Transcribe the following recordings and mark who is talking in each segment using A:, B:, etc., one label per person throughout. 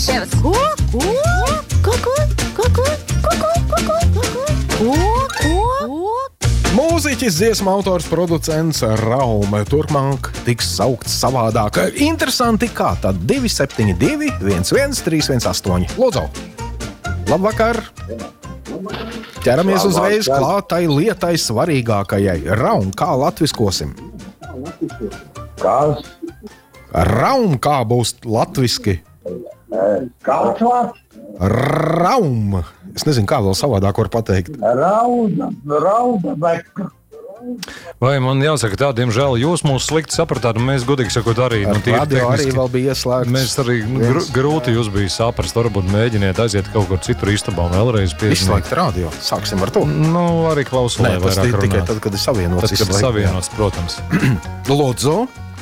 A: Ševs. Ko?
B: Mūziķis, dziesmu autors, producents Raume turpmāk tiks saukts savādāk. Interesanti, kā tad 272 11318. Lūdzu! Labvakar! Ķeramies uzreiz klātai lietai svarīgākajai. Raum, kā latviskosim?
C: Kas?
B: Raum, kā būs latviski?
C: Kāds vārds?
B: Raum. Es nezinu, kā vēl savādāk var pateikt.
C: Rauda, bet...
D: Vai man jāsaka tā, diemžēl jūs mūs slikti sapratāt, un mēs godīgi sakot arī...
B: Radio arī vēl bija ieslēgts.
D: Mēs arī grūti jūs bija saprast, varbūt mēģiniet aiziet kaut kur citur istabā vēlreiz piezināt.
B: Izslēgt radio. Sāksim ar to.
D: Nu, arī klausulē
B: Nē,
D: vairāk runāt.
B: tikai tad, kad ir savienots.
D: Tad, kad ir savienots, protams.
B: Lūdzu.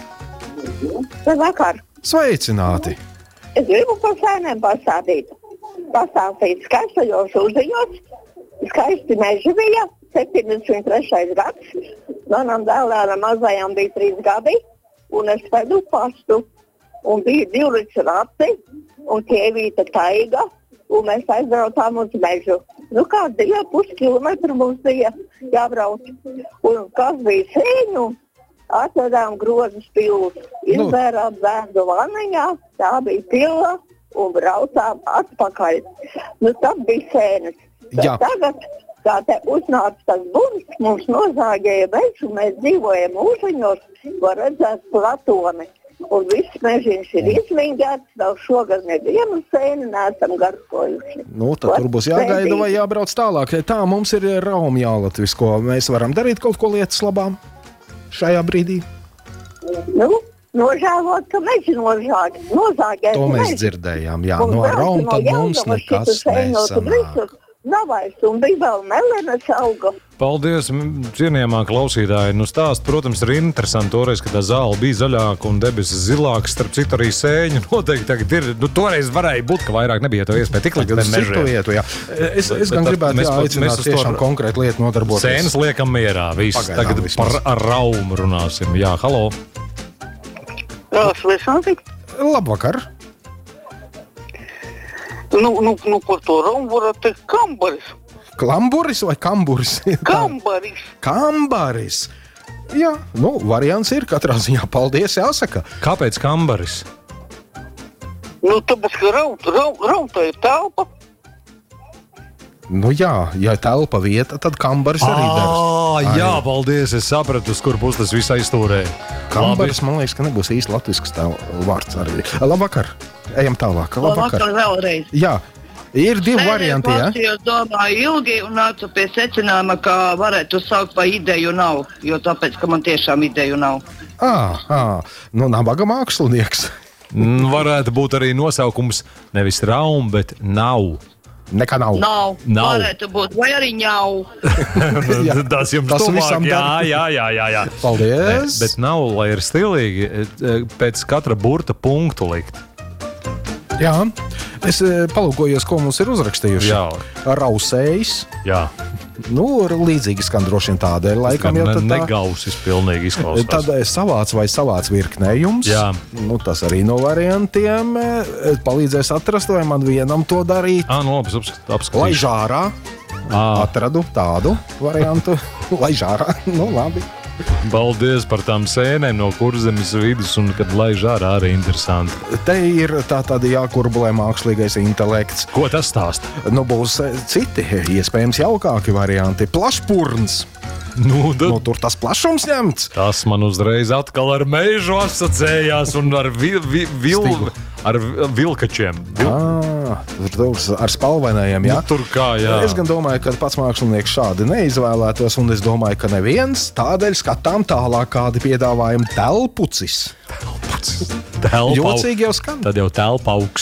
E: Labvakar.
B: Sveicināti.
E: Es gribu par sēnēm pastāstīt skaistajos ūdeņos. Skaisti meži bija, 73. gads. Manam dēlēnam mazajam bija 3 gadi, un es vedu pastu. Un bija 2 rati, un ķēvīta taiga, un mēs aizbraucām uz mežu. Nu, kā 2,5 kilometru mums bija jābrauc. Un kas bija sēņu? Atvedām grozas pilus, izvērām bērnu vaniņā, tā bija pila un braucām atpakaļ. Nu, tad bija sēnes. Tagad, kā te uznāca tas burts, mums nozāģēja mežu, mēs dzīvojam ūdeņos, var redzēt platoni. Un viss mežiņš ir izlingēts, vēl šogad nevienu sēni neesam garšojuši.
B: Nu, tad tur būs jāgaida vai jābrauc tālāk. Tā, mums ir Raumi jālatvisko. Mēs varam darīt kaut ko lietas labām šajā brīdī?
E: Nu, nožēlot, ka meži nozāģēt.
B: To mēs dzirdējām, jā. No Rauma tad mums nekas nesanāk.
E: Navais, un bija vēl melenes auga.
D: Paldies, cienījamā klausītāji. Nu, stāst, protams, ir interesanti toreiz, kad tā zāle bija zaļāka un debesis zilāks. Starp citu arī sēņu noteikti tagad ir. Nu, toreiz varēja būt, ka vairāk nebija to iespēja tik līdz mežiem.
B: Es gan gribētu aicināt tiešām konkrētu lietu nodarboties.
D: Sēnes liekam mierā. Viss. Tagad par Raumu runāsim. Jā, halo.
E: Sveicināti.
B: Labvakar.
E: Nu, par to Raumu varētu teikt kambaris.
B: Klamburis vai kamburis?
E: Kambaris.
B: Kambaris. Jā, nu, variants ir katrā ziņā. Paldies, jāsaka.
D: Kāpēc kambaris?
E: Nu, tāpēc, ka rautā ir telpa.
B: Nu jā, ja telpa vieta, tad kambaris arī dara.
D: Jā, paldies, es sapratu, uz kur puses tas viss aizstūrēja.
B: Kambaris, man liekas, ka nebūs īsti latvisks vārds arī. Labvakar, ejam tālāk.
E: Labvakar vēlreiz.
B: Jā, ir 2 varianti, jā?
E: Es domāju ilgi un nācu pie secinājuma, ka varētu saukt pa ideju nav, jo tāpēc, ka man tiešām ideju nav.
B: Nu, nabaga mākslinieks.
D: Varētu būt arī nosaukums nevis Raum, bet nav.
B: Nekā nav.
E: Nav. Varētu būt, vai arī ņau.
D: Tas jums tuvāk, jā.
B: Paldies.
D: Bet nav, lai ir stilīgi, pēc katra burta punktu likt.
B: Jā, es palūkojos, ko mums ir uzrakstījuši.
D: Jā.
B: Rausējs.
D: Jā.
B: Nu, līdzīgi skan droši vien tādēļ. Laikam jau tad
D: negausis pilnīgi izklausās.
B: Tad savāds vai savāds virknējums.
D: Jā.
B: Nu, tas arī no variantiem palīdzēs atrast, vai man vienam to darīt.
D: Nu, apskatīt.
B: Lai žārā. Atradu tādu variantu. Lai žārā. Nu, labi.
D: Paldies par tām sēnēm no Kurzemes vidus, un kad laiž ārā arī interesanti.
B: Te ir tādi jākurbulē mākslīgais intelekts.
D: Ko tas stāsta?
B: Nu, būs citi, iespējams jaukāki varianti. Plašpurns. Nu, tur tas plašums ņemts.
D: Tas man uzreiz atkal ar mežu asociējās un ar vilkačiem.
B: Ar spalvainajiem, jā?
D: Nu, tur kā, jā.
B: Es gan domāju, ka pats mākslinieks šādi neizvēlētos, un es domāju, ka neviens. Tādēļ skatām tālāk, kādi piedāvājumi telpucis.
D: Telpucis.
B: Jocīgi jau skan.
D: Tad jau telpa augsts.